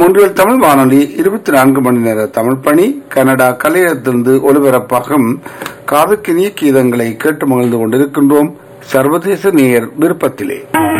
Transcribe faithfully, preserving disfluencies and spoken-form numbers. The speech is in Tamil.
மூன்றில் தமிழ் வானொலி இருபத்தி நான்கு மணி நேர தமிழ் பணி கனடா கலையத்திலிருந்து ஒலிபரப்பாகும் காதுக்கினிய கீதங்களை கேட்டு மகிழ்ந்து கொண்டிருக்கின்றோம். சர்வதேச நேயர் விருப்பத்திலே